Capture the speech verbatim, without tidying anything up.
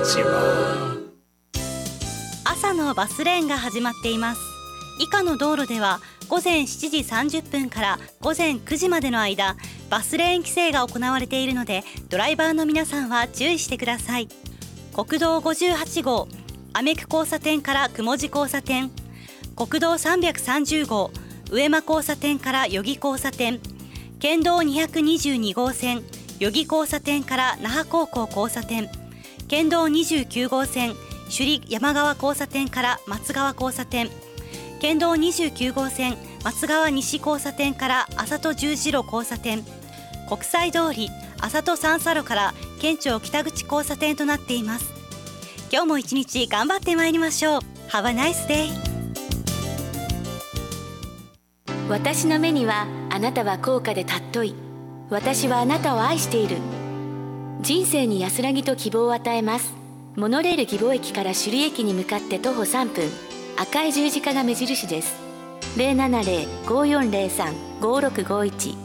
ちは。 朝のバスレーンが始まっています。以下の道路では午前しちじさんじゅっぷんから午前くじまでの間、バスレーン規制が行われているので、ドライバーの皆さんは注意してください。国道ごじゅうはちごうアメク交差点から雲路交差点、国道さんびゃくさんじゅうごう上間交差点から余木交差点、県道にひゃくにじゅうにごうせん余木交差点から那覇高校交差点、県道にじゅうきゅうごうせん首里山川交差点から松川交差点、県道にじゅうきゅうごうせん松川西交差点から麻戸十字路交差点、国際通り麻戸三叉路から県庁北口交差点となっています。今日も一日頑張ってまいりましょう。 Have a nice day。 私の目にはあなたは高価で尊い。私はあなたを愛している。人生に安らぎと希望を与えます。モノレール義母駅から首里駅に向かって徒歩さんぷん、赤い十字架が目印です。ゼロななゼロ ごーよんゼロさん ごーろくごーいち